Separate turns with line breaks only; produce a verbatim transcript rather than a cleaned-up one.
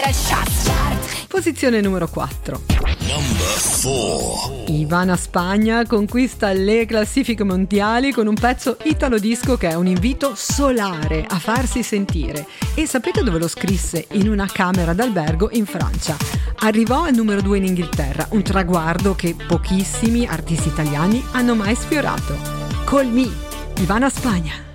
Posizione numero quattro. Ivana Spagna conquista le classifiche mondiali con un pezzo italo disco che è un invito solare a farsi sentire. E sapete dove lo scrisse? In una camera d'albergo in Francia. Arrivò al numero due in Inghilterra, un traguardo che pochissimi artisti italiani hanno mai sfiorato. Call Me, Ivana Spagna.